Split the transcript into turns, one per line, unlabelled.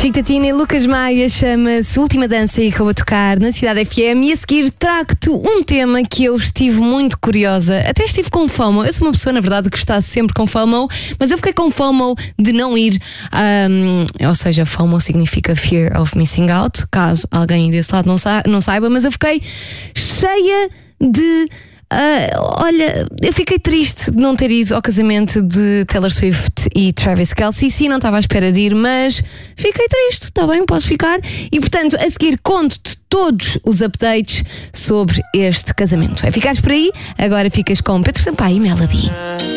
Chico Tatina e Lucas Maia, chama-se Última Dança e acabou a tocar na Cidade FM. E a seguir trago-te um tema que eu estive muito curiosa, até estive com FOMO. Eu sou uma pessoa, na verdade, que está sempre com FOMO, mas eu fiquei com FOMO de não ir, ou seja, FOMO significa Fear of Missing Out, caso alguém desse lado não saiba, mas eu fiquei cheia de... olha, eu fiquei triste de não ter ido ao casamento de Taylor Swift e Travis Kelce. Sim, não estava à espera de ir, mas fiquei triste, está bem, posso ficar. E portanto, a seguir conto-te todos os updates sobre este casamento. É ficares por aí, agora ficas com Pedro Sampaio e Melody.